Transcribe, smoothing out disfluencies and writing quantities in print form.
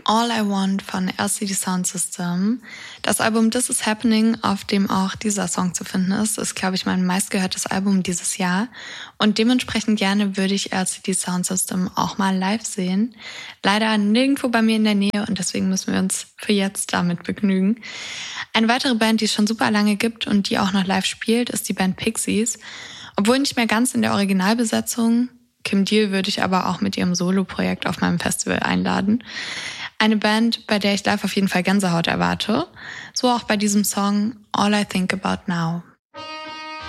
All I Want von LCD Soundsystem. Das Album This Is Happening, auf dem auch dieser Song zu finden ist, glaube ich, mein meistgehörtes Album dieses Jahr. Und dementsprechend gerne würde ich LCD Soundsystem auch mal live sehen. Leider nirgendwo bei mir in der Nähe und deswegen müssen wir uns für jetzt damit begnügen. Eine weitere Band, die es schon super lange gibt und die auch noch live spielt, ist die Band Pixies. Obwohl nicht mehr ganz in der Originalbesetzung. Kim Deal würde ich aber auch mit ihrem Solo-Projekt auf meinem Festival einladen. Eine Band, bei der ich live auf jeden Fall Gänsehaut erwarte. So auch bei diesem Song All I Think About Now.